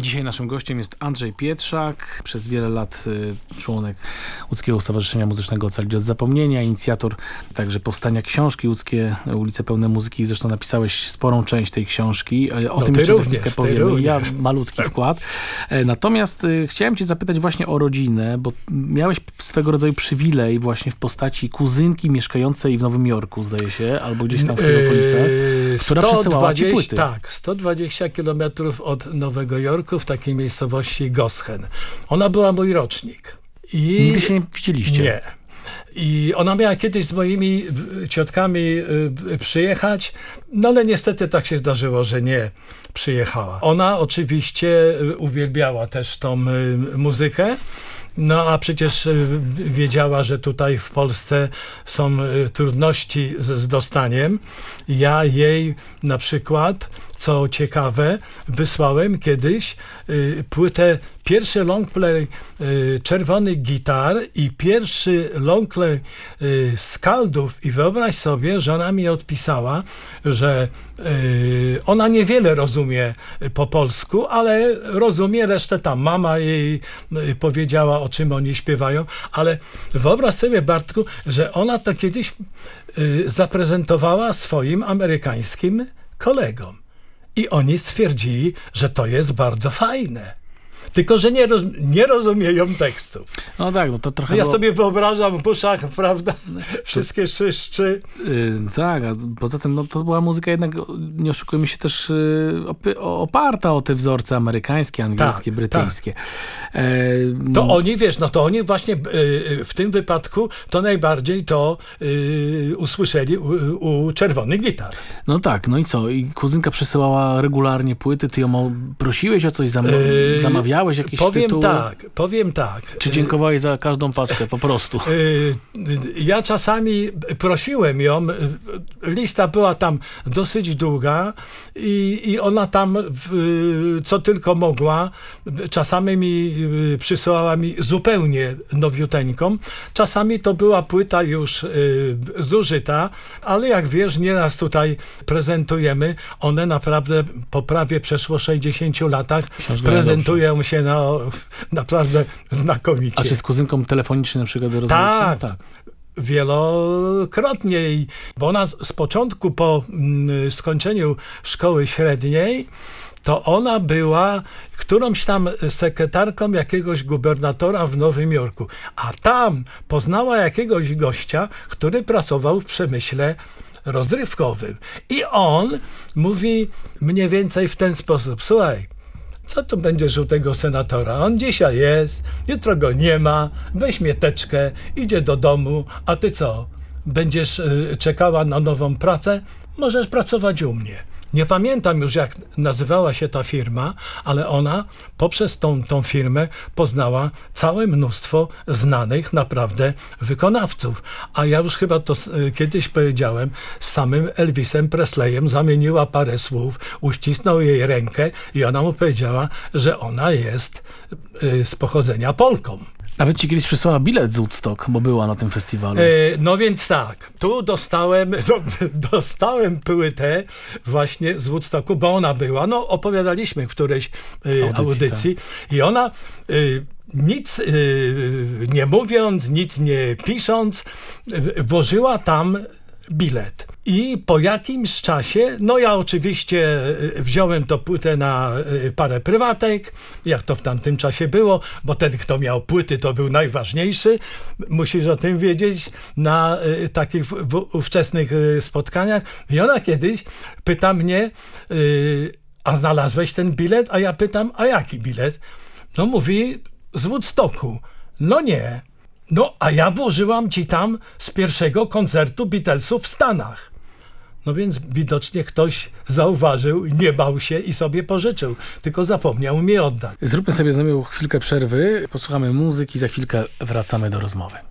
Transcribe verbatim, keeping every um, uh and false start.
Dzisiaj naszym gościem jest Andrzej Pietrzak, przez wiele lat członek Łódzkiego Stowarzyszenia Muzycznego Ocalić od Zapomnienia, inicjator także powstania książki Łódzkie Ulice Pełne Muzyki. Zresztą napisałeś sporą część tej książki. O no tym jeszcze również, za chwilkę powiemy. Ja malutki wkład. Natomiast chciałem cię zapytać właśnie o rodzinę, bo miałeś swego rodzaju przywilej właśnie w postaci kuzynki mieszkającej w Nowym Jorku, zdaje się, albo gdzieś tam w tych okolicach, która przesyłała ci płyty. Tak, sto dwadzieścia kilometrów od Nowego Jorku, w takiej miejscowości Goschen. Ona była mój rocznik. I nigdy się nie widzieliście? Nie. I ona miała kiedyś z moimi ciotkami przyjechać, no ale niestety tak się zdarzyło, że nie przyjechała. Ona oczywiście uwielbiała też tą muzykę. No a przecież wiedziała, że tutaj w Polsce są trudności z, z dostaniem. Ja jej na przykład, co ciekawe, wysłałem kiedyś y, płytę, pierwszy longplay y, Czerwonych Gitar i pierwszy longplay y, Skaldów i wyobraź sobie, że ona mi odpisała, że y, ona niewiele rozumie po polsku, ale rozumie resztę tam. Mama jej y, powiedziała, o czym oni śpiewają, ale wyobraź sobie, Bartku, że ona to kiedyś y, zaprezentowała swoim amerykańskim kolegom. I oni stwierdzili, że to jest bardzo fajne. Tylko, że nie, roz, nie rozumieją tekstów. No tak, no to trochę... Ja było... sobie wyobrażam w uszach, prawda, wszystkie szyszczy. Yy, tak, a poza tym no, to była muzyka jednak, nie oszukujmy się, też yy, opy, oparta o te wzorce amerykańskie, angielskie, tak, brytyjskie. Tak. E, to oni, wiesz, no to oni właśnie yy, w tym wypadku to najbardziej to yy, usłyszeli u, u Czerwonych Gitar. No tak, no i co? I kuzynka przesyłała regularnie płyty, ty ją prosiłeś o coś, zam yy, zamawiałeś? Jakieś powiem tytuły? tak, powiem tak. Czy dziękowałeś za każdą paczkę po prostu? Ja czasami prosiłem ją, lista była tam dosyć długa i, i ona tam co tylko mogła, czasami mi przysyłała mi zupełnie nowiuteńką, czasami to była płyta już zużyta, ale jak wiesz, nieraz tutaj prezentujemy, one naprawdę po prawie przeszło sześćdziesięciu latach prezentują się no, naprawdę znakomicie. A czy z kuzynką telefonicznie na przykład rozmawiacie? Tak, tak. Wielokrotnie, bo ona z początku po mm, skończeniu szkoły średniej, to ona była którąś tam sekretarką jakiegoś gubernatora w Nowym Jorku, a tam poznała jakiegoś gościa, który pracował w przemyśle rozrywkowym. I on mówi mniej więcej w ten sposób: słuchaj, co tu będziesz u tego senatora? On dzisiaj jest, jutro go nie ma, weź mieteczkę, idzie do domu, a ty co? Będziesz y, czekała na nową pracę? Możesz pracować u mnie. Nie pamiętam już, jak nazywała się ta firma, ale ona poprzez tą, tą firmę poznała całe mnóstwo znanych naprawdę wykonawców. A ja już chyba to y, kiedyś powiedziałem, z samym Elvisem Presleyem zamieniła parę słów, uścisnął jej rękę i ona mu powiedziała, że ona jest y, z pochodzenia Polką. Nawet ci kiedyś przysłała bilet z Woodstock, bo była na tym festiwalu. E, no więc tak, tu dostałem, no, dostałem płytę właśnie z Woodstocku, bo ona była, no opowiadaliśmy w którejś y, audycji, audycji tak. I ona y, nic y, nie mówiąc, nic nie pisząc, y, włożyła tam bilet. I po jakimś czasie, no ja oczywiście wziąłem tę płytę na parę prywatek, jak to w tamtym czasie było, bo ten, kto miał płyty, to był najważniejszy. Musisz o tym wiedzieć na takich ówczesnych spotkaniach. I ona kiedyś pyta mnie, a znalazłeś ten bilet? A ja pytam, a jaki bilet? No mówi, z Woodstocku. No nie. No, a ja włożyłam ci tam z pierwszego koncertu Beatlesów w Stanach. No więc widocznie ktoś zauważył, nie bał się i sobie pożyczył, tylko zapomniał mi oddać. Zróbmy sobie z nami chwilkę przerwy, posłuchamy muzyki, za chwilkę wracamy do rozmowy.